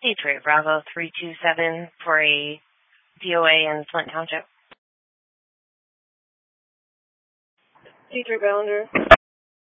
Detroit Bravo 327 for a DOA in Flint Township. Detroit Ballinger.